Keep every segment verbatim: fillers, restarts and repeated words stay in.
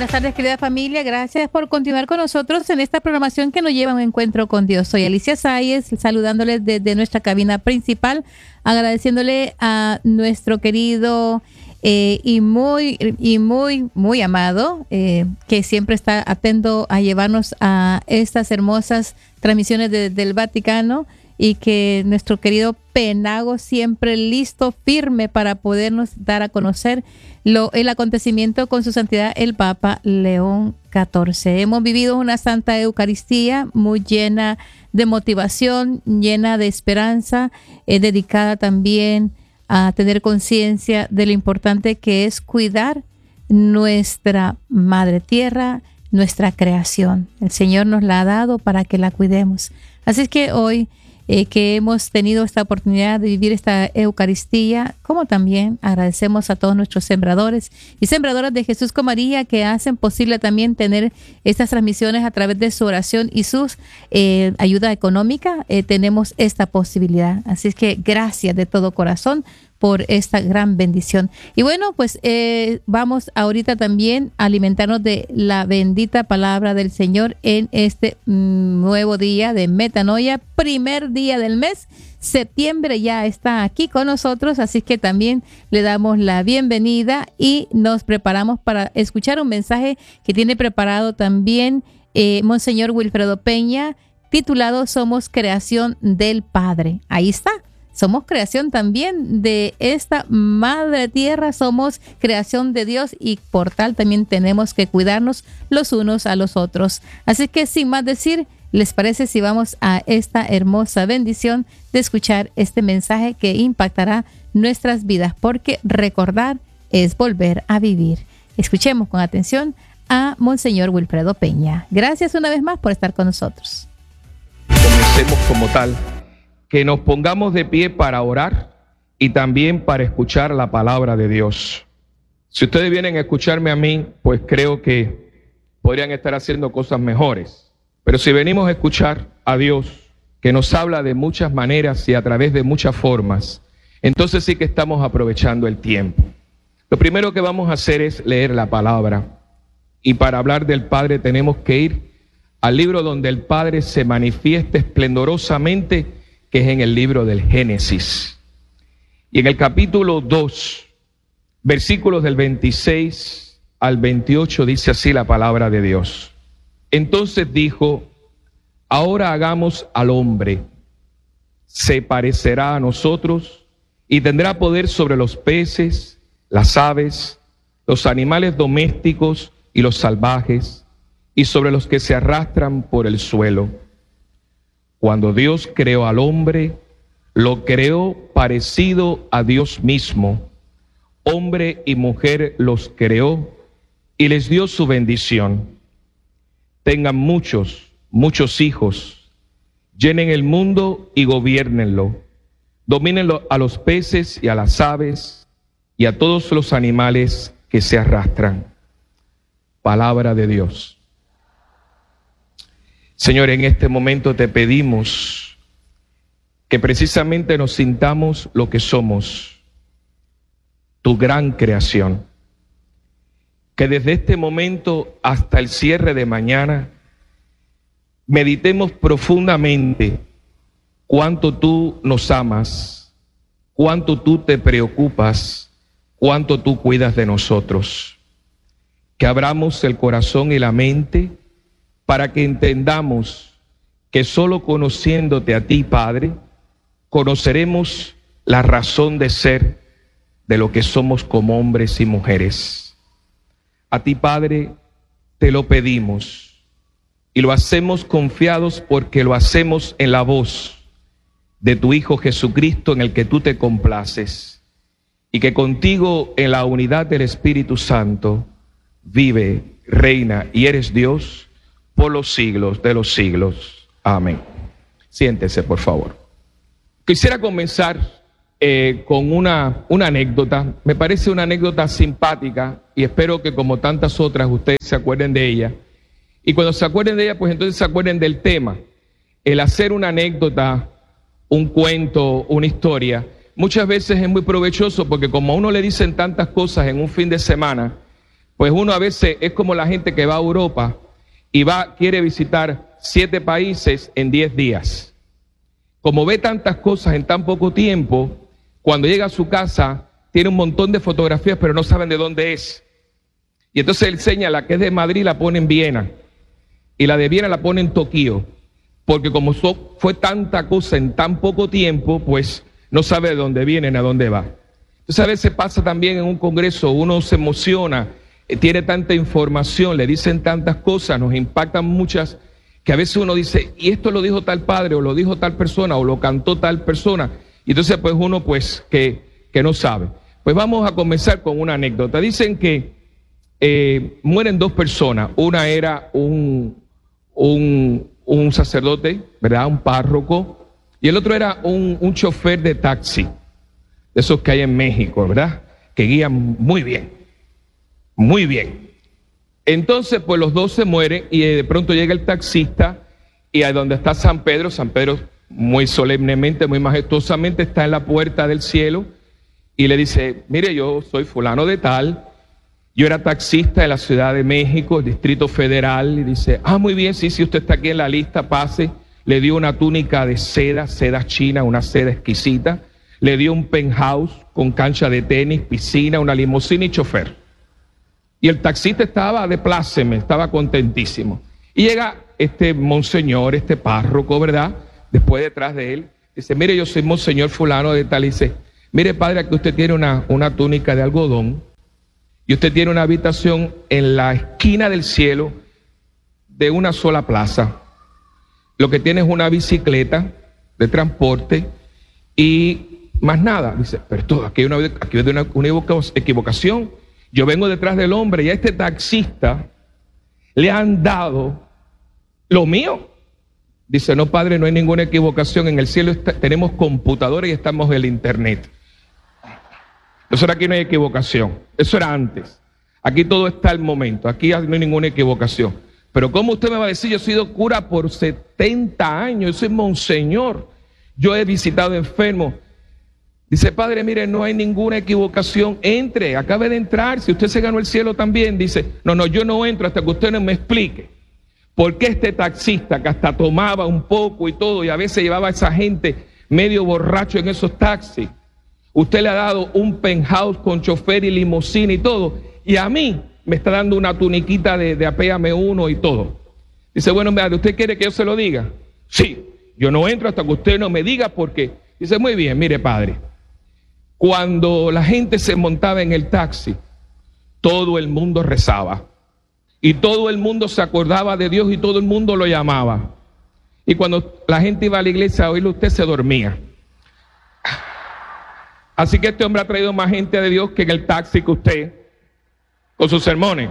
Buenas tardes, querida familia. Gracias por continuar con nosotros en esta programación que nos lleva a un encuentro con Dios. Soy Alicia Sáez, saludándoles desde nuestra cabina principal, agradeciéndole a nuestro querido eh, y muy, y muy, muy amado, eh, que siempre está atento a llevarnos a estas hermosas transmisiones de, del Vaticano, y que nuestro querido Penago siempre listo, firme para podernos dar a conocer lo, el acontecimiento con su santidad el Papa León catorce. Hemos vivido una Santa Eucaristía muy llena de motivación, llena de esperanza, eh, dedicada también a tener conciencia de lo importante que es cuidar nuestra Madre Tierra, nuestra creación. El Señor nos la ha dado para que la cuidemos. Así es que hoy Eh, que hemos tenido esta oportunidad de vivir esta Eucaristía, como también agradecemos a todos nuestros sembradores y sembradoras de Jesús con María que hacen posible también tener estas transmisiones a través de su oración y su eh, ayuda económica. Eh, tenemos esta posibilidad. Así es que gracias de todo corazón por esta gran bendición. Y bueno, pues eh, vamos ahorita también a alimentarnos de la bendita palabra del Señor en este mm, nuevo día de Metanoia, primer día del mes. Septiembre ya está aquí con nosotros, así que también le damos la bienvenida y nos preparamos para escuchar un mensaje que tiene preparado también eh, Monseñor Wilfredo Peña, titulado Somos creación del Padre. Ahí está. Somos creación también de esta Madre Tierra, somos creación de Dios y por tal también tenemos que cuidarnos los unos a los otros. Así que sin más decir, ¿les parece si vamos a esta hermosa bendición de escuchar este mensaje que impactará nuestras vidas? Porque recordar es volver a vivir. Escuchemos con atención a Monseñor Wilfredo Peña. Gracias una vez más por estar con nosotros. Comencemos como tal. Que nos pongamos de pie para orar y también para escuchar la palabra de Dios. Si ustedes vienen a escucharme a mí, pues creo que podrían estar haciendo cosas mejores. Pero si venimos a escuchar a Dios, que nos habla de muchas maneras y a través de muchas formas, entonces sí que estamos aprovechando el tiempo. Lo primero que vamos a hacer es leer la palabra. Y para hablar del Padre tenemos que ir al libro donde el Padre se manifiesta esplendorosamente, que es en el libro del Génesis. Y en el capítulo dos, versículos del veintiséis al veintiocho, dice así la palabra de Dios. Entonces dijo, ahora hagamos al hombre, se parecerá a nosotros y tendrá poder sobre los peces, las aves, los animales domésticos y los salvajes, y sobre los que se arrastran por el suelo. Cuando Dios creó al hombre, lo creó parecido a Dios mismo. Hombre y mujer los creó y les dio su bendición. Tengan muchos, muchos hijos. Llenen el mundo y gobiérnenlo. Domínenlo a los peces y a las aves y a todos los animales que se arrastran. Palabra de Dios. Señor, en este momento te pedimos que precisamente nos sintamos lo que somos, tu gran creación. Que desde este momento hasta el cierre de mañana meditemos profundamente cuánto tú nos amas, cuánto tú te preocupas, cuánto tú cuidas de nosotros. Que abramos el corazón y la mente para que entendamos que solo conociéndote a ti, Padre, conoceremos la razón de ser de lo que somos como hombres y mujeres. A ti, Padre, te lo pedimos y lo hacemos confiados porque lo hacemos en la voz de tu Hijo Jesucristo, en el que tú te complaces, y que contigo en la unidad del Espíritu Santo vive, reina y eres Dios por los siglos de los siglos. Amén. Siéntese, por favor. Quisiera comenzar eh, con una, una anécdota. Me parece una anécdota simpática y espero que como tantas otras ustedes se acuerden de ella. Y cuando se acuerden de ella, pues entonces se acuerden del tema. El hacer una anécdota, un cuento, una historia, muchas veces es muy provechoso porque como a uno le dicen tantas cosas en un fin de semana, Pues uno a veces es como la gente que va a Europa y va, quiere visitar siete países en diez días. Como ve tantas cosas en tan poco tiempo, cuando llega a su casa tiene un montón de fotografías, pero no saben de dónde es. Y entonces él enseña la que es de Madrid, la pone en Viena, y la de Viena la pone en Tokio, porque como so, fue tanta cosa en tan poco tiempo, pues no sabe de dónde viene ni a dónde va. Entonces a veces pasa también en un congreso, uno se emociona, eh, tiene tanta información, le dicen tantas cosas, nos impactan muchas, que a veces uno dice, y esto lo dijo tal padre, o lo dijo tal persona, o lo cantó tal persona, y entonces pues uno pues que, que no sabe. Pues vamos a comenzar con una anécdota. Dicen que eh, mueren dos personas, una era un, un, un sacerdote, ¿verdad? Un párroco, y el otro era un, un chofer de taxi, de esos que hay en México, ¿verdad? Que guían muy bien, muy bien. Entonces, pues los dos se mueren y de pronto llega el taxista y a donde está San Pedro, San Pedro muy solemnemente, muy majestuosamente está en la puerta del cielo y le dice, mire, yo soy fulano de tal, yo era taxista de la Ciudad de México, el Distrito Federal, y dice, ah, muy bien, sí, sí, usted está aquí en la lista, pase. Le dio una túnica de seda, seda china, una seda exquisita, le dio un penthouse con cancha de tenis, piscina, una limusina y chofer. Y el taxista estaba de pláceme, estaba contentísimo. Y llega este monseñor, este párroco, ¿verdad? Después detrás de él, dice, mire, yo soy monseñor fulano de tal. Y dice, mire, padre, aquí usted tiene una, una túnica de algodón y usted tiene una habitación en la esquina del cielo de una sola plaza. Lo que tiene es una bicicleta de transporte y más nada. Dice, pero esto, aquí hay una, aquí hay una, una equivocación. Yo vengo detrás del hombre y a este taxista le han dado lo mío. Dice, no, padre, no hay ninguna equivocación. En el cielo está, tenemos computadores y estamos en el internet. Eso era aquí no hay equivocación. Eso era antes. Aquí todo está al momento. Aquí no hay ninguna equivocación. Pero ¿cómo usted me va a decir? Yo he sido cura por setenta años. Yo soy monseñor. Yo he visitado enfermos. Dice, padre, mire, no hay ninguna equivocación. Entre, acabe de entrar. Si usted se ganó el cielo también. Dice, no, no, yo no entro hasta que usted no me explique por qué este taxista que hasta tomaba un poco y todo y a veces llevaba a esa gente medio borracho en esos taxis. Usted le ha dado un penthouse con chofer y limusina y todo. Y a mí me está dando una tuniquita de, de apéame uno y todo. Dice, bueno, ¿usted quiere que yo se lo diga? Sí, yo no entro hasta que usted no me diga por qué. Dice, muy bien, mire, padre. Cuando la gente se montaba en el taxi, todo el mundo rezaba. Y todo el mundo se acordaba de Dios y todo el mundo lo llamaba. Y cuando la gente iba a la iglesia a oírlo, usted se dormía. Así que este hombre ha traído más gente de Dios que en el taxi que usted, con sus sermones.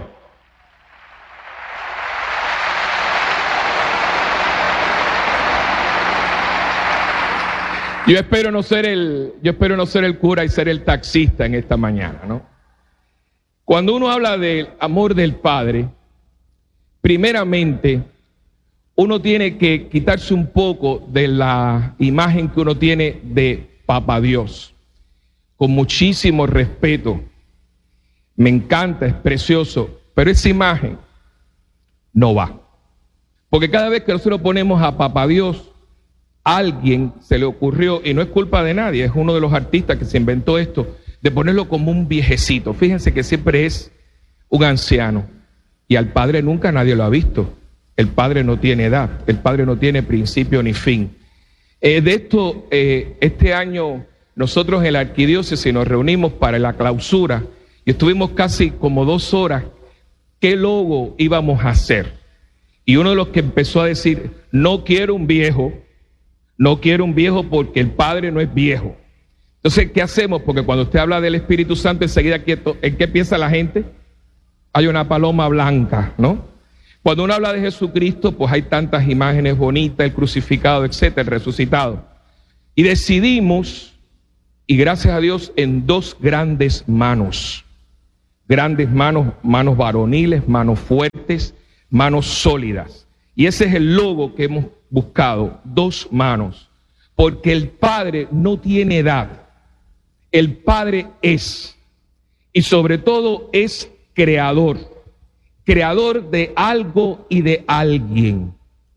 Yo espero no ser el, yo espero no ser el cura y ser el taxista en esta mañana, ¿no? Cuando uno habla del amor del Padre, primeramente, uno tiene que quitarse un poco de la imagen que uno tiene de Papá Dios. Con muchísimo respeto. Me encanta, es precioso, pero esa imagen no va. Porque cada vez que nosotros ponemos a Papá Dios, a alguien se le ocurrió, y no es culpa de nadie, es uno de los artistas que se inventó esto, de ponerlo como un viejecito. Fíjense que siempre es un anciano. Y al Padre nunca nadie lo ha visto. El Padre no tiene edad, el Padre no tiene principio ni fin. Eh, de esto, eh, este año nosotros en la arquidiócesis nos reunimos para la clausura y estuvimos casi como dos horas. ¿Qué logo íbamos a hacer? Y uno de los que empezó a decir, no quiero un viejo, no quiero un viejo porque el Padre no es viejo. Entonces, ¿qué hacemos? Porque cuando usted habla del Espíritu Santo, enseguida, ¿en qué piensa la gente? Hay una paloma blanca, ¿no? Cuando uno habla de Jesucristo, pues hay tantas imágenes bonitas, el crucificado, etcétera, el resucitado. Y decidimos, y gracias a Dios, en dos grandes manos. Grandes manos, manos varoniles, manos fuertes, manos sólidas. Y ese es el logo que hemos buscado, dos manos. Porque el Padre no tiene edad. El Padre es. Y sobre todo es creador, creador de algo y de alguien.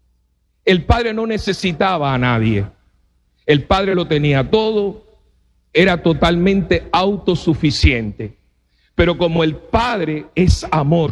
El Padre no necesitaba a nadie. El Padre lo tenía todo, era totalmente autosuficiente. Pero como el Padre es amor,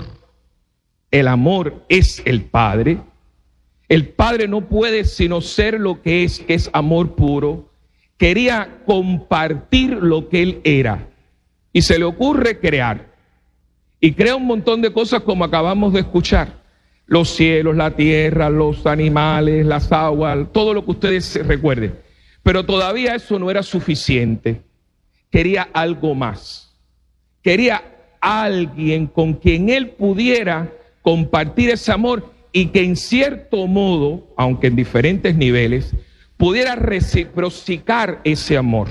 el amor es el Padre, el Padre no puede sino ser lo que es, que es amor puro. Quería compartir lo que Él era. Y se le ocurre crear. Y crea un montón de cosas como acabamos de escuchar. Los cielos, la tierra, los animales, las aguas, todo lo que ustedes recuerden. Pero todavía eso no era suficiente. Quería algo más. Quería alguien con quien Él pudiera compartir ese amor y que en cierto modo, aunque en diferentes niveles, pudiera reciprocar ese amor.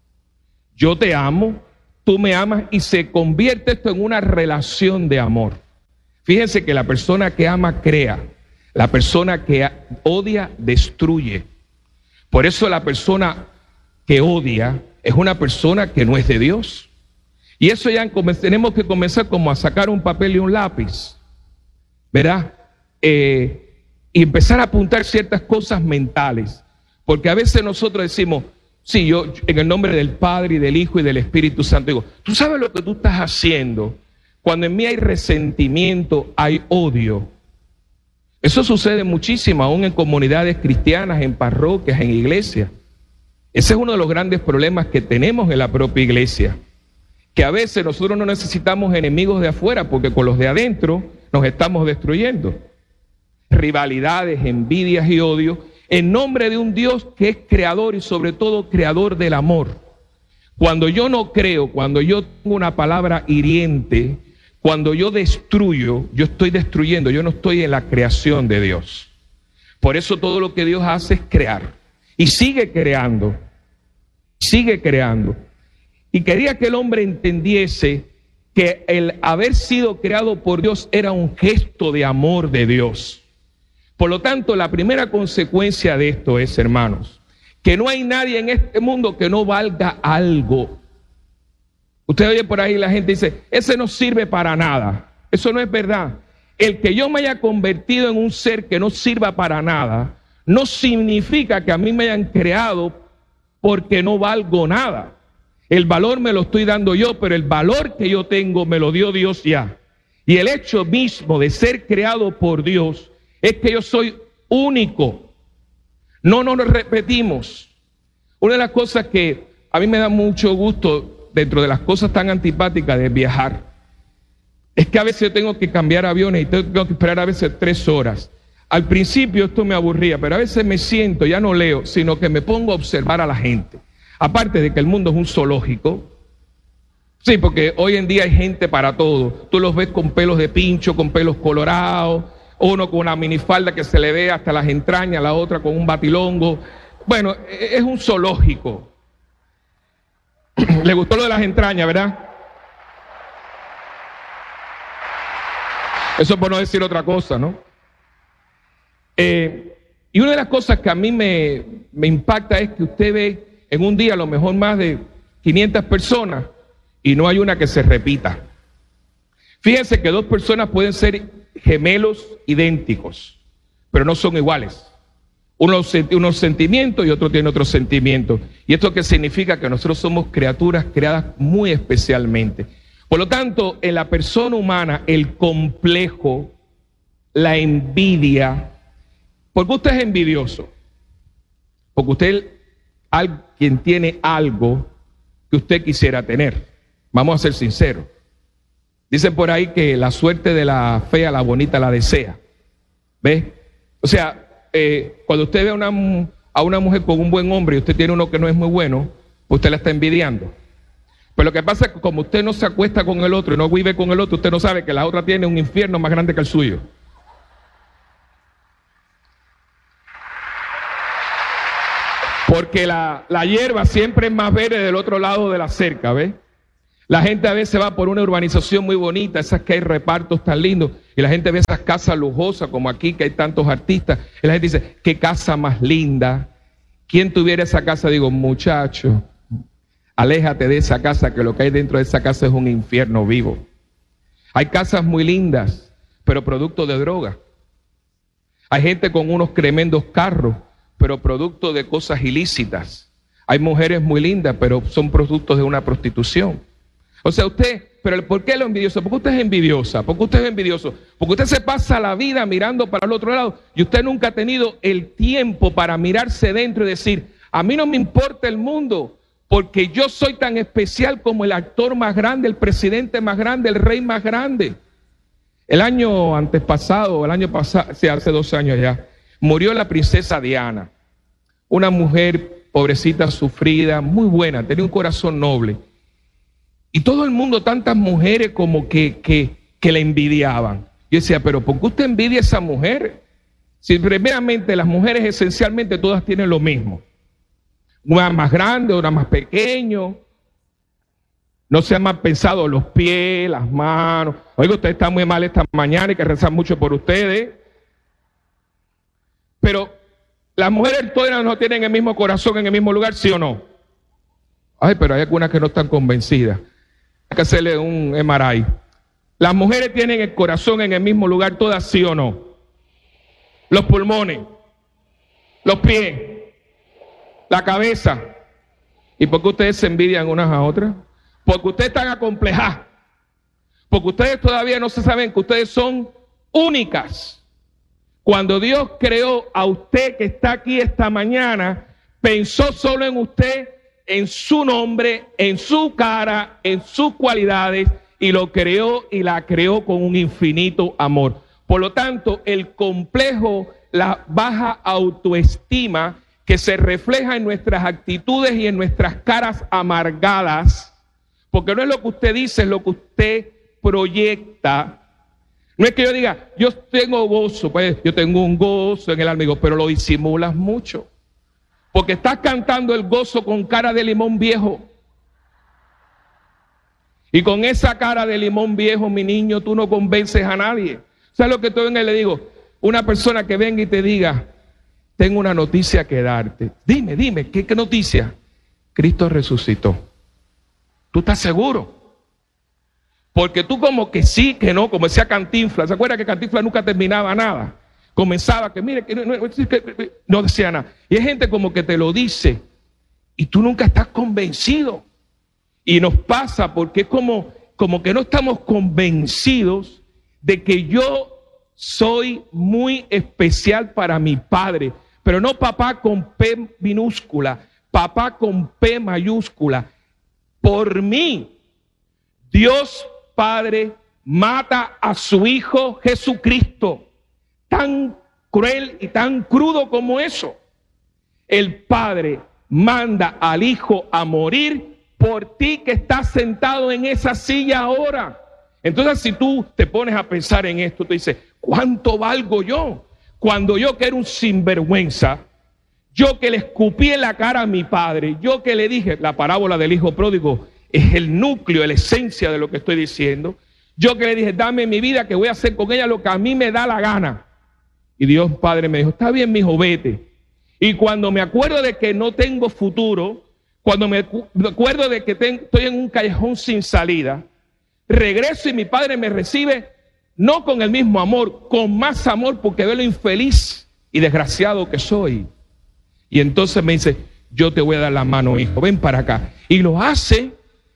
Yo te amo, tú me amas, y se convierte esto en una relación de amor. Fíjense que la persona que ama crea, la persona que odia destruye. Por eso la persona que odia es una persona que no es de Dios. Y eso ya tenemos que comenzar como a sacar un papel y un lápiz, ¿verdad? Eh, y empezar a apuntar ciertas cosas mentales. Porque a veces nosotros decimos, sí, yo en el nombre del Padre y del Hijo y del Espíritu Santo digo, ¿tú sabes lo que tú estás haciendo? Cuando en mí hay resentimiento, hay odio. Eso sucede muchísimo, aún en comunidades cristianas, en parroquias, en iglesias. Ese es uno de los grandes problemas que tenemos en la propia iglesia. Que a veces nosotros no necesitamos enemigos de afuera, porque con los de adentro nos estamos destruyendo. Rivalidades, envidias y odio, en nombre de un Dios que es creador y sobre todo creador del amor. Cuando yo no creo, cuando yo tengo una palabra hiriente, cuando yo destruyo, yo estoy destruyendo, yo no estoy en la creación de Dios. Por eso todo lo que Dios hace es crear. Y sigue creando, sigue creando. Y quería que el hombre entendiese que el haber sido creado por Dios era un gesto de amor de Dios. Por lo tanto, la primera consecuencia de esto es, hermanos, que no hay nadie en este mundo que no valga algo. Usted oye por ahí la gente dice, ese no sirve para nada. Eso no es verdad. El que yo me haya convertido en un ser que no sirva para nada, no significa que a mí me hayan creado porque no valgo nada. El valor me lo estoy dando yo, pero el valor que yo tengo me lo dio Dios ya. Y el hecho mismo de ser creado por Dios es que yo soy único. No nos repetimos. Una de las cosas que a mí me da mucho gusto dentro de las cosas tan antipáticas de viajar es que a veces yo tengo que cambiar aviones y tengo que esperar a veces tres horas. Al principio esto me aburría, pero a veces me siento, ya no leo, sino que me pongo a observar a la gente. Aparte de que el mundo es un zoológico. Sí, porque hoy en día hay gente para todo. Tú los ves con pelos de pincho, con pelos colorados, uno con una minifalda que se le ve hasta las entrañas, la otra con un batilongo. Bueno, es un zoológico. Le gustó lo de las entrañas, ¿verdad? Eso por no decir otra cosa, ¿no? Eh, y una de las cosas que a mí me, me impacta es que usted ve en un día a lo mejor más de quinientas personas y no hay una que se repita. Fíjense que dos personas pueden ser gemelos idénticos, pero no son iguales. Uno tiene unos sentimientos y otro tiene otros sentimientos. ¿Y esto qué significa? Que nosotros somos criaturas creadas muy especialmente. Por lo tanto, en la persona humana, el complejo, la envidia. ¿Por qué usted es envidioso? Porque usted, alguien tiene algo que usted quisiera tener. Vamos a ser sinceros. Dicen por ahí que la suerte de la fea, la bonita la desea. ¿Ve? O sea, eh, cuando usted ve a una, a una mujer con un buen hombre y usted tiene uno que no es muy bueno, usted la está envidiando. Pero lo que pasa es que como usted no se acuesta con el otro y no vive con el otro, usted no sabe que la otra tiene un infierno más grande que el suyo. Porque la, la hierba siempre es más verde del otro lado de la cerca, ¿ves? La gente a veces va por una urbanización muy bonita, esas que hay repartos tan lindos, y la gente ve esas casas lujosas como aquí, que hay tantos artistas, y la gente dice, qué casa más linda. ¿Quién tuviera esa casa? Digo, muchacho, aléjate de esa casa, que lo que hay dentro de esa casa es un infierno vivo. Hay casas muy lindas, pero producto de droga. Hay gente con unos tremendos carros, pero producto de cosas ilícitas. Hay mujeres muy lindas, pero son productos de una prostitución. O sea, usted, pero ¿por qué lo envidioso? Porque usted es envidiosa, porque usted es envidioso, porque usted se pasa la vida mirando para el otro lado y usted nunca ha tenido el tiempo para mirarse dentro y decir, a mí no me importa el mundo, porque yo soy tan especial como el actor más grande, el presidente más grande, el rey más grande. El año antes pasado, el año pasado, sí, hace dos años ya, murió la princesa Diana, una mujer pobrecita, sufrida, muy buena, tenía un corazón noble. Y todo el mundo, tantas mujeres como que, que, que la envidiaban. Yo decía, pero ¿por qué usted envidia a esa mujer? Si primeramente las mujeres esencialmente todas tienen lo mismo. Una más grande, una más pequeño. No se han mal pensado los pies, las manos. Oiga, usted está muy mal esta mañana, hay que rezar mucho por ustedes. Pero las mujeres todas no tienen el mismo corazón en el mismo lugar, ¿sí o no? Ay, pero hay algunas que no están convencidas. Hay que hacerle un M R I. Las mujeres tienen el corazón en el mismo lugar, todas, ¿sí o no? Los pulmones, los pies, la cabeza. ¿Y por qué ustedes se envidian unas a otras? Porque ustedes están acomplejadas. Porque ustedes todavía no se saben que ustedes son únicas. Cuando Dios creó a usted que está aquí esta mañana, pensó solo en usted, en su nombre, en su cara, en sus cualidades, y lo creó y la creó con un infinito amor. Por lo tanto, el complejo, la baja autoestima que se refleja en nuestras actitudes y en nuestras caras amargadas, porque no es lo que usted dice, es lo que usted proyecta. No es que yo diga, yo tengo gozo, pues yo tengo un gozo en el alma, pero lo disimulas mucho. Porque estás cantando el gozo con cara de limón viejo. Y con esa cara de limón viejo, mi niño, tú no convences a nadie. ¿Sabes lo que tú venga y le digo? Una persona que venga y te diga, tengo una noticia que darte. Dime, dime, ¿qué, qué noticia? Cristo resucitó. ¿Tú estás seguro? Porque tú como que sí, que no, como decía Cantinflas. ¿Se acuerda que Cantinflas nunca terminaba nada? Comenzaba que, mire, que no, no, que no decía nada. Y hay gente como que te lo dice y tú nunca estás convencido. Y nos pasa porque es como, como que no estamos convencidos de que yo soy muy especial para mi padre. Pero no papá con P minúscula, papá con P mayúscula. Por mí, Dios Padre mata a su Hijo Jesucristo. Tan cruel y tan crudo como eso. El Padre manda al Hijo a morir por ti que estás sentado en esa silla ahora. Entonces, si tú te pones a pensar en esto, tú dices, ¿cuánto valgo yo? Cuando yo, que era un sinvergüenza, yo que le escupí en la cara a mi padre, yo que le dije, la parábola del hijo pródigo es el núcleo, la esencia de lo que estoy diciendo. Yo que le dije, dame mi vida, que voy a hacer con ella lo que a mí me da la gana. Y Dios Padre me dijo, está bien, mijo, vete. Y cuando me acuerdo de que no tengo futuro, cuando me acuerdo de que ten, estoy en un callejón sin salida, regreso y mi padre me recibe no con el mismo amor, con más amor, porque ve lo infeliz y desgraciado que soy. Y entonces me dice, yo te voy a dar la mano, hijo, ven para acá. Y lo hace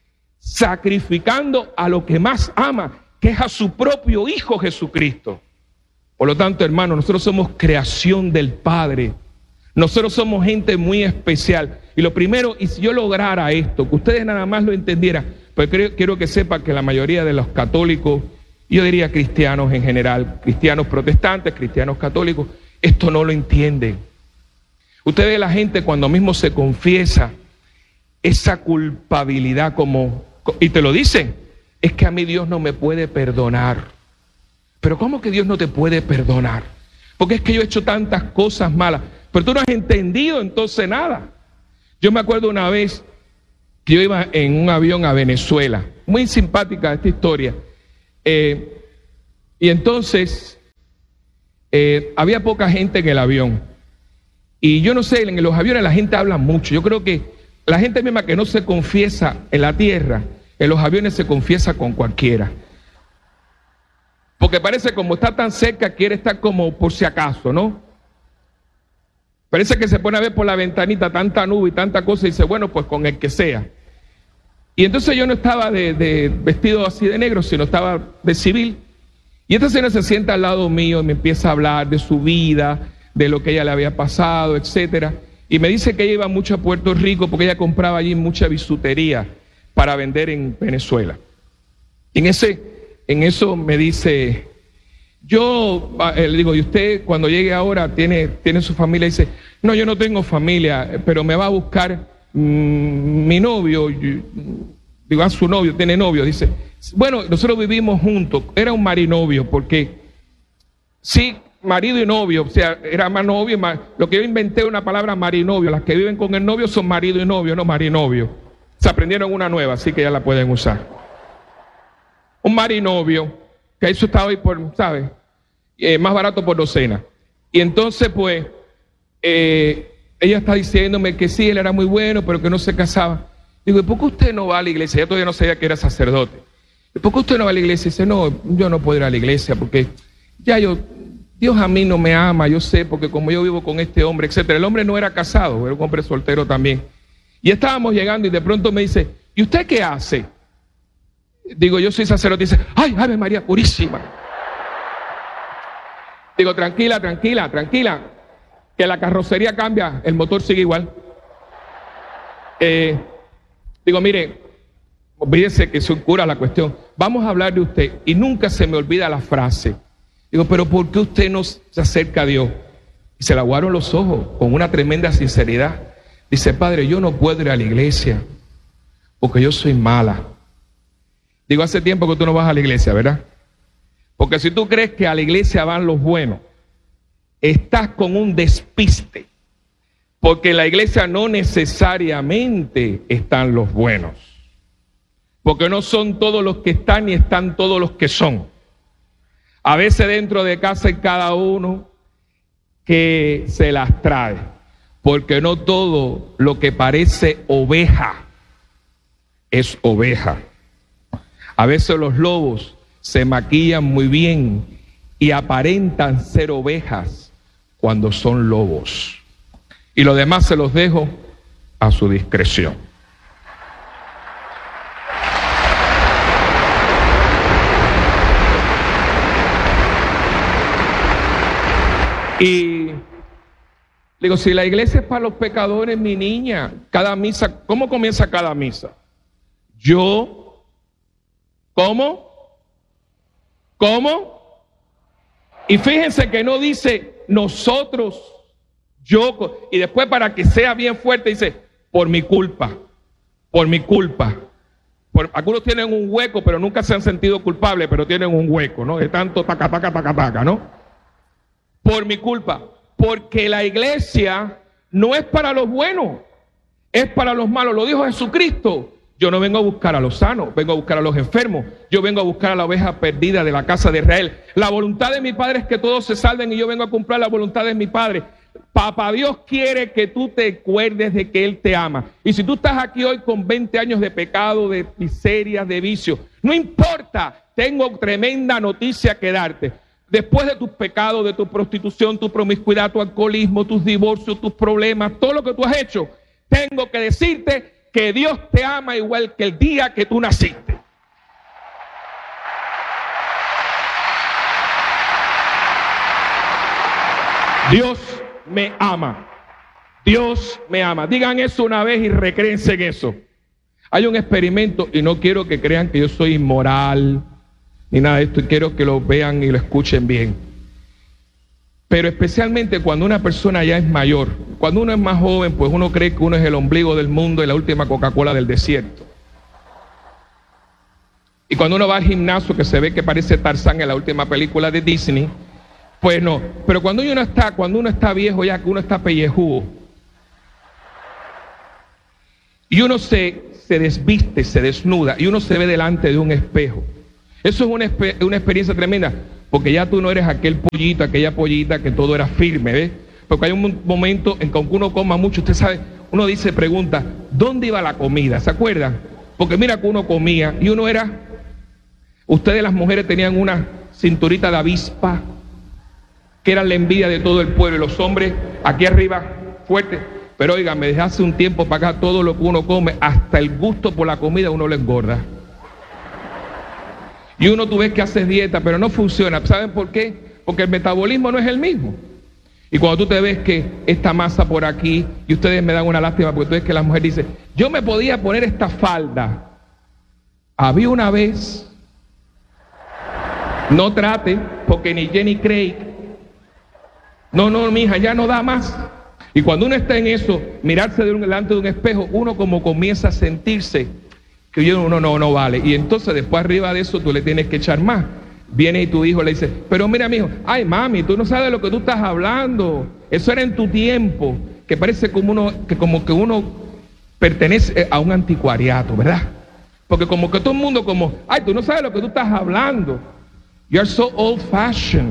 sacrificando a lo que más ama, que es a su propio Hijo Jesucristo. Por lo tanto, hermano, nosotros somos creación del Padre. Nosotros somos gente muy especial. Y lo primero, y si yo lograra esto, que ustedes nada más lo entendieran, pues creo, quiero que sepan que la mayoría de los católicos, yo diría cristianos en general, cristianos protestantes, cristianos católicos, esto no lo entienden. Usted ve a la gente cuando mismo se confiesa esa culpabilidad como, y te lo dicen, es que a mí Dios no me puede perdonar. Pero ¿cómo que Dios no te puede perdonar? Porque es que yo he hecho tantas cosas malas, pero tú no has entendido entonces nada. Yo me acuerdo una vez que yo iba en un avión a Venezuela, muy simpática esta historia, eh, y entonces eh, había poca gente en el avión, y yo no sé, en los aviones la gente habla mucho. Yo creo que la gente misma que no se confiesa en la tierra, en los aviones se confiesa con cualquiera. Porque parece como está tan cerca, quiere estar como por si acaso, ¿no? Parece que se pone a ver por la ventanita tanta nube y tanta cosa y dice, bueno, pues con el que sea. Y entonces yo no estaba de, de vestido así de negro, sino estaba de civil. Y esta señora se sienta al lado mío y me empieza a hablar de su vida, de lo que ella le había pasado, etcétera. Y me dice que ella iba mucho a Puerto Rico porque ella compraba allí mucha bisutería para vender en Venezuela. Y en, ese, en eso me dice, yo eh, le digo, ¿y usted cuando llegue ahora tiene, tiene su familia? Y dice, no, yo no tengo familia, pero me va a buscar mmm, mi novio. Yo, digo, a su novio, tiene novio. Dice, bueno, nosotros vivimos juntos. Era un marinovio porque sí, marido y novio, o sea, era más novio y más, lo que yo inventé una palabra marinovio. Las que viven con el novio son marido y novio, no marinovio. Se aprendieron una nueva, así que ya la pueden usar. Un marinovio, que eso está hoy por, ¿sabes? Eh, más barato por docena. Y entonces, pues, eh, ella está diciéndome que sí, él era muy bueno, pero que no se casaba. Digo, ¿y por qué usted no va a la iglesia? Yo todavía no sabía que era sacerdote. ¿Y por qué usted no va a la iglesia? Y dice, no, yo no puedo ir a la iglesia porque ya yo, Dios a mí no me ama, yo sé, porque como yo vivo con este hombre, etcétera. El hombre no era casado, era un hombre soltero también. Y estábamos llegando y de pronto me dice, ¿y usted qué hace? Digo, yo soy sacerdote. Y dice, ¡ay, Ave María Purísima! Digo, tranquila, tranquila, tranquila, que la carrocería cambia, el motor sigue igual. Eh, digo, mire, olvídese que soy cura la cuestión. Vamos a hablar de usted. Y nunca se me olvida la frase. Digo, pero ¿por qué usted no se acerca a Dios? Y se le aguaron los ojos con una tremenda sinceridad. Dice, padre, yo no puedo ir a la iglesia porque yo soy mala. Digo, hace tiempo que tú no vas a la iglesia, ¿verdad? Porque si tú crees que a la iglesia van los buenos, estás con un despiste. Porque en la iglesia no necesariamente están los buenos. Porque no son todos los que están ni están todos los que son. A veces dentro de casa hay cada uno que se las trae. Porque no todo lo que parece oveja es oveja. A veces los lobos se maquillan muy bien y aparentan ser ovejas cuando son lobos. Y lo demás se los dejo a su discreción. Y digo, si la iglesia es para los pecadores, mi niña, cada misa, ¿cómo comienza cada misa? Yo, ¿cómo? ¿Cómo? Y fíjense que no dice nosotros, yo, y después para que sea bien fuerte dice, por mi culpa, por mi culpa. Por, algunos tienen un hueco, pero nunca se han sentido culpables, pero tienen un hueco, ¿no? De tanto taca, taca, taca, taca, ¿no? Por mi culpa. Porque la iglesia no es para los buenos, es para los malos. Lo dijo Jesucristo. Yo no vengo a buscar a los sanos, vengo a buscar a los enfermos. Yo vengo a buscar a la oveja perdida de la casa de Israel. La voluntad de mi Padre es que todos se salven y yo vengo a cumplir la voluntad de mi Padre. Papá Dios quiere que tú te acuerdes de que Él te ama. Y si tú estás aquí hoy con veinte años de pecado, de miseria, de vicio, no importa, tengo tremenda noticia que darte. Después de tus pecados, de tu prostitución, tu promiscuidad, tu alcoholismo, tus divorcios, tus problemas, todo lo que tú has hecho, tengo que decirte que Dios te ama igual que el día que tú naciste. Dios me ama. Dios me ama. Digan eso una vez y recréense en eso. Hay un experimento y no quiero que crean que yo soy inmoral ni nada de esto, y quiero que lo vean y lo escuchen bien. Pero especialmente cuando una persona ya es mayor, cuando uno es más joven, pues uno cree que uno es el ombligo del mundo y la última Coca-Cola del desierto. Y cuando uno va al gimnasio, que se ve que parece Tarzán en la última película de Disney, pues no. Pero cuando uno está, cuando uno está viejo ya, que uno está pellejudo, y uno se, se desviste, se desnuda, y uno se ve delante de un espejo. Eso es una, una experiencia tremenda, porque ya tú no eres aquel pollito, aquella pollita que todo era firme, ¿ves? Porque hay un momento en que aunque uno coma mucho, usted sabe, uno dice, pregunta, ¿dónde iba la comida? ¿Se acuerdan? Porque mira que uno comía y uno era, ustedes las mujeres tenían unas cinturita de avispa, que era la envidia de todo el pueblo, y los hombres aquí arriba fuertes. Pero oigan, desde hace un tiempo para acá todo lo que uno come, hasta el gusto por la comida, uno le engorda. Y uno tú ves que haces dieta, pero no funciona. ¿Saben por qué? Porque el metabolismo no es el mismo. Y cuando tú te ves que esta masa por aquí, y ustedes me dan una lástima porque tú ves que la mujer dice, yo me podía poner esta falda. Había una vez, no trate, porque ni Jenny Craig, no, no, mija, ya no da más. Y cuando uno está en eso, mirarse delante de un espejo, uno como comienza a sentirse que uno no, no vale. Y entonces después arriba de eso tú le tienes que echar más. Viene y tu hijo le dice, pero mira, mijo, ay mami, tú no sabes de lo que tú estás hablando. Eso era en tu tiempo, que parece como uno, que como que uno pertenece a un anticuariato, ¿verdad? Porque como que todo el mundo como, ay, tú no sabes de lo que tú estás hablando. You are so old fashioned.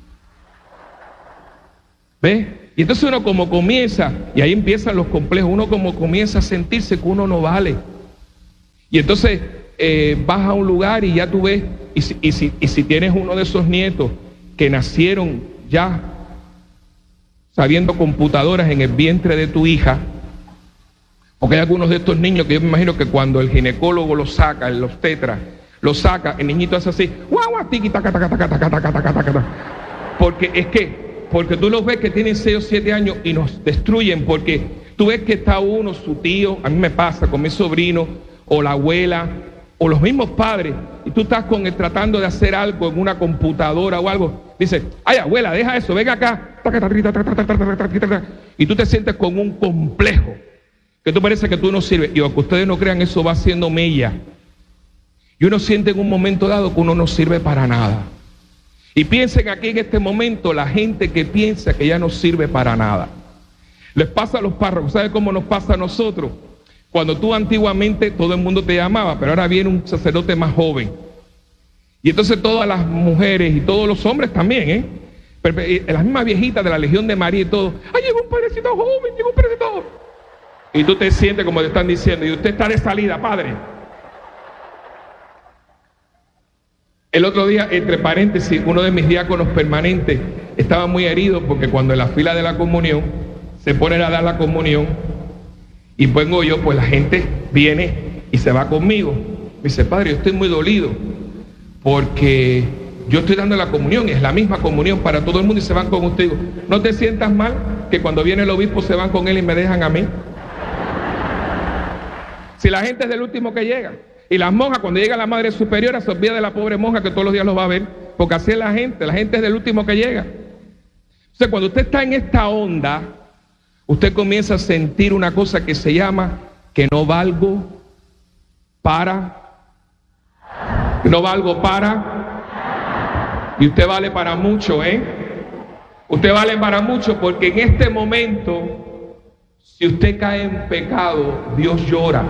¿Ves? Y entonces uno como comienza, y ahí empiezan los complejos, uno como comienza a sentirse que uno no vale. Y entonces eh, vas a un lugar y ya tú ves, y si, y, si, y si tienes uno de esos nietos que nacieron ya sabiendo computadoras en el vientre de tu hija, porque hay algunos de estos niños que yo me imagino que cuando el ginecólogo los saca, el obstetra, los saca, el niñito hace así, guau, guau, tiqui, taca, taca, taca, taca, taca, taca, taca, taca. Porque es que, porque tú los ves que tienen seis o siete años y nos destruyen, porque tú ves que está uno, su tío, a mí me pasa con mi sobrino, o la abuela, o los mismos padres, y tú estás con él tratando de hacer algo en una computadora o algo, dice, ay abuela, deja eso, venga acá, y tú te sientes con un complejo, que tú parece que tú no sirves, y aunque ustedes no crean, eso va haciendo mella, y uno siente en un momento dado que uno no sirve para nada. Y piensen aquí en este momento la gente que piensa que ya no sirve para nada. Les pasa a los párrocos, ¿sabe cómo nos pasa a nosotros? Cuando tú antiguamente todo el mundo te llamaba, pero ahora viene un sacerdote más joven. Y entonces todas las mujeres y todos los hombres también, ¿eh? Pero, eh, las mismas viejitas de la Legión de María y todo, ¡ay, llegó un padrecito joven, llegó un padrecito joven! Y tú te sientes como te están diciendo, y usted está de salida, padre. El otro día, entre paréntesis, uno de mis diáconos permanentes estaba muy herido porque cuando en la fila de la comunión se ponen a dar la comunión y vengo yo, pues la gente viene y se va conmigo. Me dice, padre, yo estoy muy dolido porque yo estoy dando la comunión y es la misma comunión para todo el mundo y se van con usted. Digo, ¿no te sientas mal que cuando viene el obispo se van con él y me dejan a mí? Si la gente es del último que llega. Y las monjas, cuando llega la madre superiora, se olvida de la pobre monja que todos los días los va a ver, porque así es la gente, la gente es del último que llega. Entonces, cuando usted está en esta onda, usted comienza a sentir una cosa que se llama que no valgo para, que no valgo para, y usted vale para mucho, ¿eh? Usted vale para mucho porque en este momento, si usted cae en pecado, Dios llora.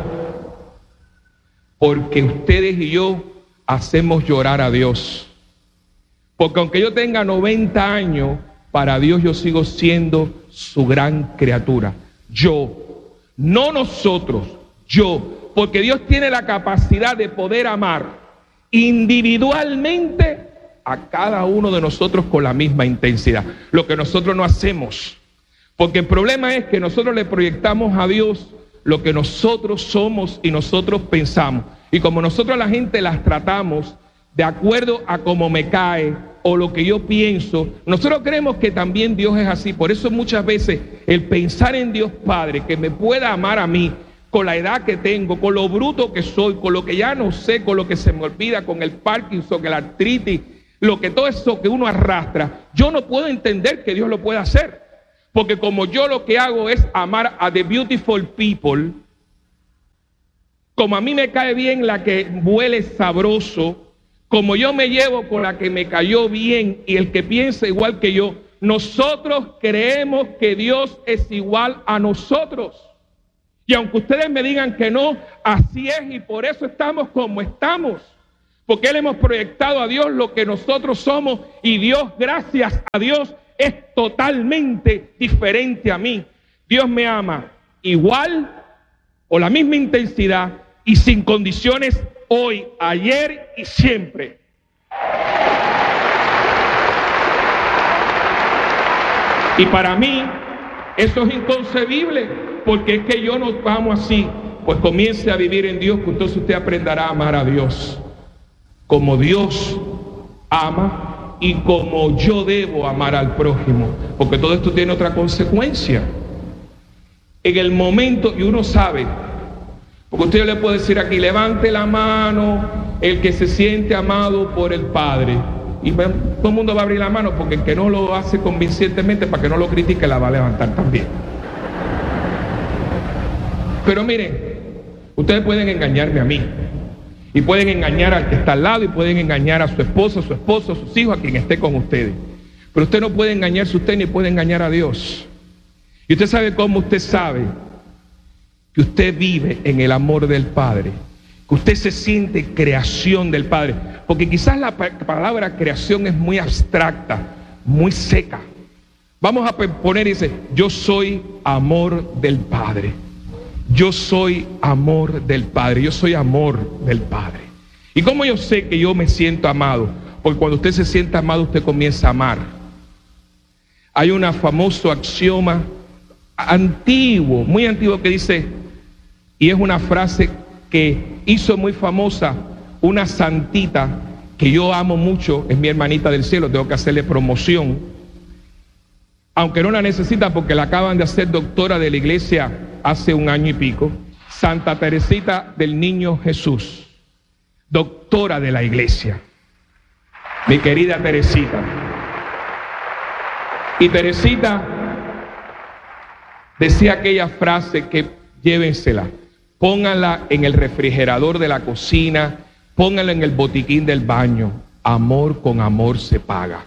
Porque ustedes y yo hacemos llorar a Dios. Porque aunque yo tenga noventa años, para Dios yo sigo siendo su gran criatura. Yo, no nosotros, yo. Porque Dios tiene la capacidad de poder amar individualmente a cada uno de nosotros con la misma intensidad. Lo que nosotros no hacemos. Porque el problema es que nosotros le proyectamos a Dios lo que nosotros somos y nosotros pensamos. Y como nosotros a la gente las tratamos de acuerdo a cómo me cae o lo que yo pienso, nosotros creemos que también Dios es así. Por eso muchas veces el pensar en Dios Padre, que me pueda amar a mí, con la edad que tengo, con lo bruto que soy, con lo que ya no sé, con lo que se me olvida, con el Parkinson, con la artritis, lo que todo eso que uno arrastra, yo no puedo entender que Dios lo pueda hacer. Porque como yo lo que hago es amar a the beautiful people, como a mí me cae bien la que huele sabroso, como yo me llevo con la que me cayó bien y el que piensa igual que yo, nosotros creemos que Dios es igual a nosotros. Y aunque ustedes me digan que no, así es y por eso estamos como estamos. Porque Él hemos proyectado a Dios lo que nosotros somos y Dios, gracias a Dios, es totalmente diferente a mí. Dios me ama igual o la misma intensidad y sin condiciones hoy, ayer y siempre. Y para mí eso es inconcebible, porque es que yo no amo así. Pues comience a vivir en Dios, que entonces usted aprenderá a amar a Dios como Dios ama y como yo debo amar al prójimo, porque todo esto tiene otra consecuencia. En el momento, y uno sabe, porque usted le puede decir aquí, levante la mano el que se siente amado por el Padre, y todo el mundo va a abrir la mano, porque el que no lo hace convincentemente, para que no lo critique, la va a levantar también. Pero miren, ustedes pueden engañarme a mí, y pueden engañar al que está al lado, y pueden engañar a su esposa, a su esposo, a sus hijos, a quien esté con ustedes. Pero usted no puede engañarse usted, ni puede engañar a Dios. Y usted sabe cómo usted sabe que usted vive en el amor del Padre, que usted se siente creación del Padre. Porque quizás la palabra creación es muy abstracta, muy seca. Vamos a poner y dice, yo soy amor del Padre. Yo soy amor del Padre, yo soy amor del Padre. ¿Y cómo yo sé que yo me siento amado? Porque cuando usted se siente amado, usted comienza a amar. Hay un famoso axioma antiguo, muy antiguo, que dice, y es una frase que hizo muy famosa una santita que yo amo mucho, es mi hermanita del cielo, tengo que hacerle promoción, aunque no la necesita porque la acaban de hacer doctora de la iglesia hace un año y pico, Santa Teresita del Niño Jesús, doctora de la iglesia, mi querida Teresita. Y Teresita decía aquella frase que llévensela, pónganla en el refrigerador de la cocina, pónganla en el botiquín del baño, amor con amor se paga.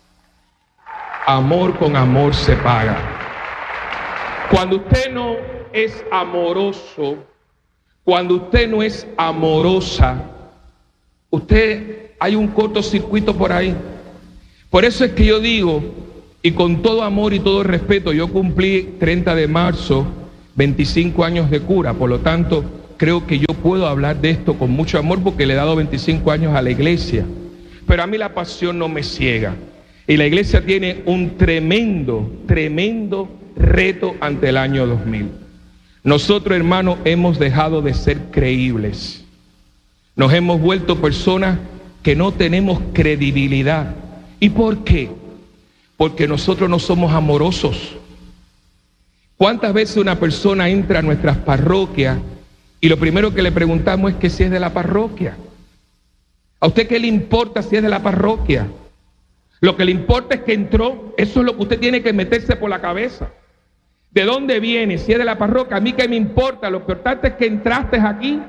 Amor con amor se paga. Cuando usted no es amoroso, cuando usted no es amorosa, usted, hay un cortocircuito por ahí. Por eso es que yo digo, y con todo amor y todo respeto, yo cumplí treinta de marzo veinticinco años de cura, por lo tanto creo que yo puedo hablar de esto con mucho amor porque le he dado veinticinco años a la iglesia, pero a mí la pasión no me ciega, y la iglesia tiene un tremendo, tremendo reto ante el año dos mil. Nosotros, hermanos, hemos dejado de ser creíbles, nos hemos vuelto personas que no tenemos credibilidad. ¿Y por qué? Porque nosotros no somos amorosos. ¿Cuántas veces una persona entra a nuestras parroquias y lo primero que le preguntamos es que si es de la parroquia? ¿A usted qué le importa si es de la parroquia? Lo que le importa es que entró. Eso es lo que usted tiene que meterse por la cabeza. ¿De dónde viene? Si es de la parroquia, a mí qué me importa. Lo importante es que entraste aquí.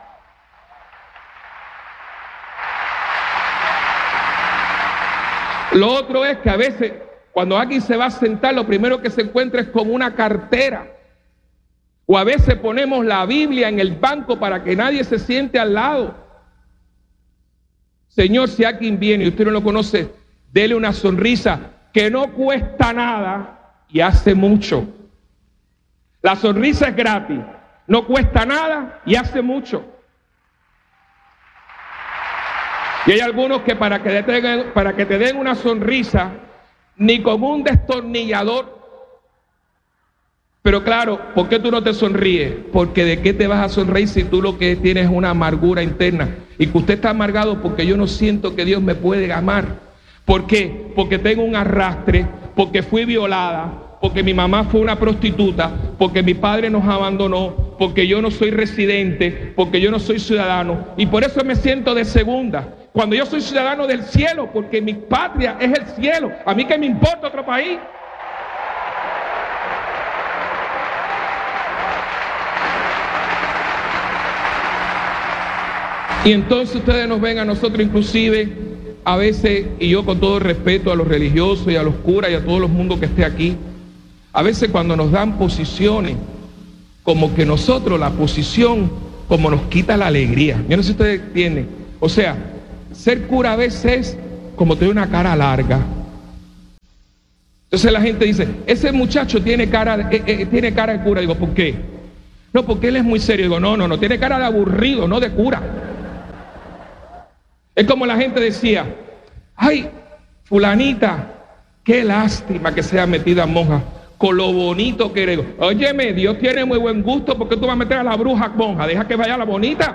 Lo otro es que a veces cuando alguien se va a sentar, lo primero que se encuentra es con una cartera. O a veces ponemos la Biblia en el banco para que nadie se siente al lado. Señor, si alguien viene y usted no lo conoce, dele una sonrisa que no cuesta nada y hace mucho. La sonrisa es gratis, no cuesta nada y hace mucho. Y hay algunos que para que te den, para que te den una sonrisa, ni con un destornillador. Pero claro, ¿por qué tú no te sonríes? Porque ¿de qué te vas a sonreír si tú lo que tienes es una amargura interna? Y que usted está amargado porque yo no siento que Dios me puede amar. ¿Por qué? Porque tengo un arrastre, porque fui violada, porque mi mamá fue una prostituta, porque mi padre nos abandonó, porque yo no soy residente, porque yo no soy ciudadano, y por eso me siento de segunda. Cuando yo soy ciudadano del cielo, porque mi patria es el cielo. A mí qué me importa otro país. Y entonces ustedes nos ven a nosotros inclusive, a veces, y yo con todo respeto a los religiosos y a los curas y a todo el mundo que esté aquí, a veces cuando nos dan posiciones, como que nosotros la posición, como nos quita la alegría. Yo no sé si ustedes entienden. O sea, ser cura a veces es como tener una cara larga. Entonces la gente dice, ese muchacho tiene cara de, eh, eh, tiene cara de cura. Digo, ¿por qué? No, porque él es muy serio. Digo, no, no, no, tiene cara de aburrido, no de cura. Es como la gente decía, ay, fulanita, Qué lástima que sea metida monja, con lo bonito que eres. Óyeme, Dios tiene muy buen gusto, porque tú vas a meter a la bruja monja, deja que vaya la bonita.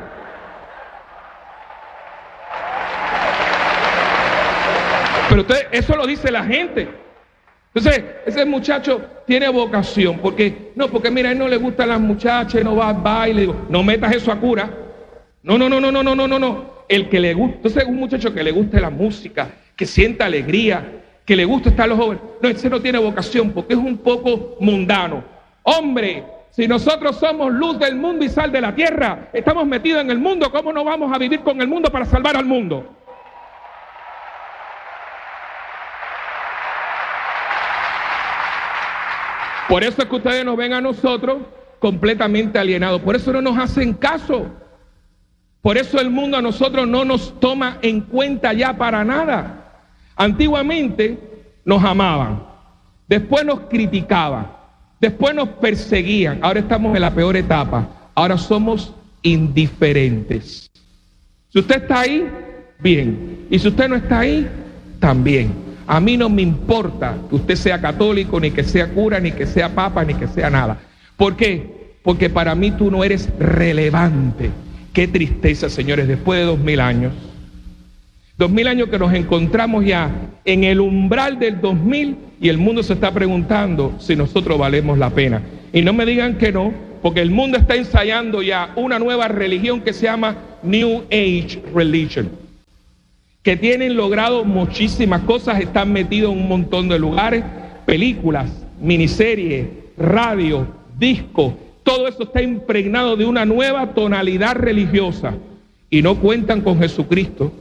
Pero usted, eso lo dice la gente. Entonces, ese muchacho tiene vocación, porque, no, porque mira, a él no le gustan las muchachas, no va al baile, digo, no metas eso a cura. No, no, no, no, no, no, no, no, no. El que le gusta, entonces un muchacho que le guste la música, que sienta alegría, que le gusta estar los jóvenes. No, ese no tiene vocación porque es un poco mundano. Hombre, si nosotros somos luz del mundo y sal de la tierra, estamos metidos en el mundo, ¿cómo no vamos a vivir con el mundo para salvar al mundo? Por eso es que ustedes nos ven a nosotros completamente alienados. Por eso no nos hacen caso. Por eso el mundo a nosotros no nos toma en cuenta ya para nada. Antiguamente nos amaban, después nos criticaban, después nos perseguían. Ahora estamos en la peor etapa. Ahora somos indiferentes. Si usted está ahí, bien. Y si usted no está ahí, también. A mí no me importa que usted sea católico, ni que sea cura, ni que sea papa, ni que sea nada. ¿Por qué? Porque para mí tú no eres relevante. Qué tristeza, señores, después de dos mil años. Dos mil años que nos encontramos ya en el umbral del dos mil y el mundo se está preguntando si nosotros valemos la pena. Y no me digan que no, porque el mundo está ensayando ya una nueva religión que se llama New Age Religion, que tienen logrado muchísimas cosas, están metidos en un montón de lugares, películas, miniseries, radio, discos, todo eso está impregnado de una nueva tonalidad religiosa y no cuentan con Jesucristo.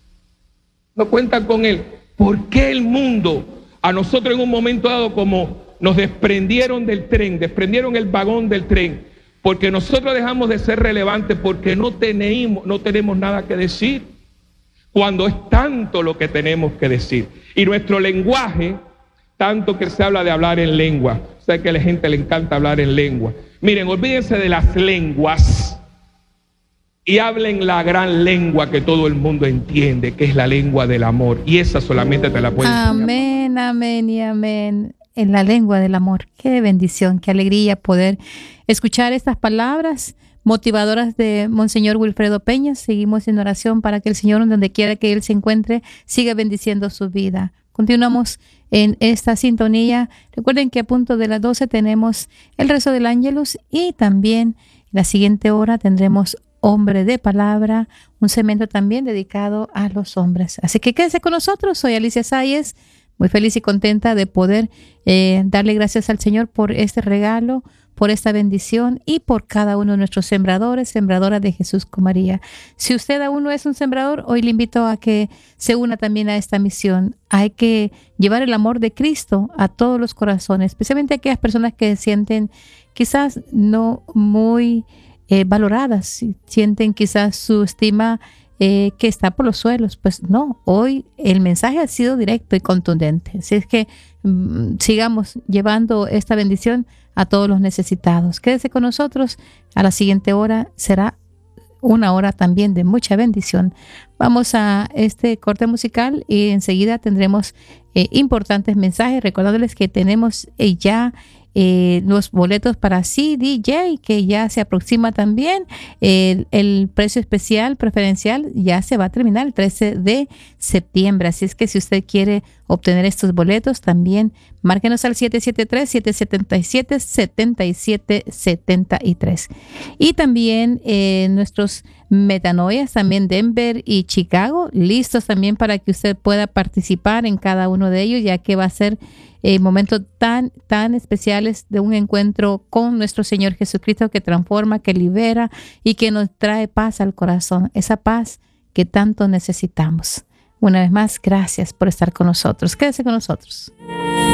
No cuentan con Él. ¿Por qué el mundo, a nosotros en un momento dado, como nos desprendieron del tren, desprendieron el vagón del tren? Porque nosotros dejamos de ser relevantes porque no tenemos, no tenemos nada que decir, cuando es tanto lo que tenemos que decir. Y nuestro lenguaje, tanto que se habla de hablar en lengua, sé que a la gente le encanta hablar en lengua. Miren, olvídense de las lenguas y hablen la gran lengua que todo el mundo entiende, que es la lengua del amor. Y esa solamente te la pueden enseñar. Amén, amén y amén. En la lengua del amor. Qué bendición, qué alegría poder escuchar estas palabras motivadoras de Monseñor Wilfredo Peña. Seguimos en oración para que el Señor, donde quiera que Él se encuentre, siga bendiciendo su vida. Continuamos en esta sintonía. Recuerden que a punto de las doce tenemos el rezo del Ángelus y también en la siguiente hora tendremos Hombre de Palabra, un segmento también dedicado a los hombres. Así que quédese con nosotros. Soy Alicia Sáez, muy feliz y contenta de poder eh, darle gracias al Señor por este regalo, por esta bendición y por cada uno de nuestros sembradores, sembradoras de Jesús con María. Si usted aún no es un sembrador, hoy le invito a que se una también a esta misión. Hay que llevar el amor de Cristo a todos los corazones, especialmente a aquellas personas que se sienten quizás no muy eh, valoradas, sienten quizás su estima eh, que está por los suelos. Pues no, hoy el mensaje ha sido directo y contundente. Así es que mm, sigamos llevando esta bendición a todos los necesitados. Quédese con nosotros. A la siguiente hora será una hora también de mucha bendición. Vamos a este corte musical y enseguida tendremos eh, importantes mensajes, recordándoles que tenemos eh, ya eh, los boletos para C D J, que ya se aproxima también. El, el precio especial preferencial ya se va a terminar el trece de septiembre. Así es que si usted quiere obtener estos boletos, también márquenos al siete siete tres, siete siete siete, siete siete siete tres. Y también eh, nuestros metanoias, también Denver y Chicago, listos también para que usted pueda participar en cada uno de ellos, ya que va a ser eh, momentos tan, tan especiales de un encuentro con nuestro Señor Jesucristo, que transforma, que libera y que nos trae paz al corazón, esa paz que tanto necesitamos. Una vez más, gracias por estar con nosotros. Quédese con nosotros.